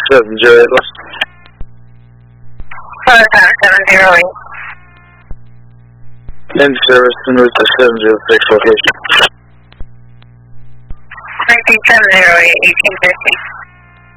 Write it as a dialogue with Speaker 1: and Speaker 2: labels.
Speaker 1: 708 West.
Speaker 2: Prototype 708.
Speaker 1: In service en route to 706 location.
Speaker 2: 19 708, 1850.